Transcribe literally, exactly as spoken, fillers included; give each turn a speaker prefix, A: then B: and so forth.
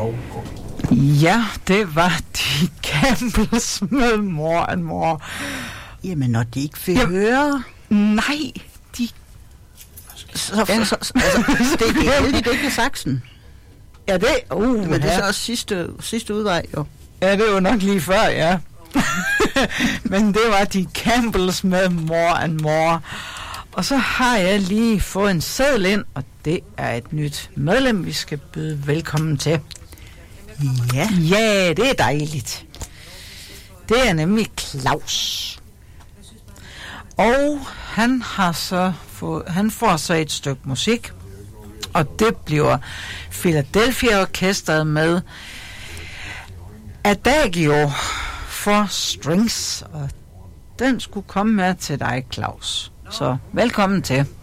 A: Skovgaard.
B: Ja, det var de Campbells med More and More.
C: Jamen, når de ikke vil
B: Jamen,
C: høre...
B: Nej, de...
C: Så, så, så, så, altså, det er heldigt, det ikke er Saxen.
B: Ja, det... Uh,
C: Men det er så også sidste, sidste udvej, jo.
B: Ja, det var nok lige før, ja. Men det var de Campbells med More and More. Og så har jeg lige fået en seddel ind, og det er et nyt medlem, vi skal byde velkommen til.
C: Ja.
B: Ja, det er dejligt. Det er nemlig Claus. Og han har så fået, han får så et stykke musik, og det bliver Philadelphia Orkestret med Adagio for Strings, og den skulle komme med til dig, Claus. Så velkommen til.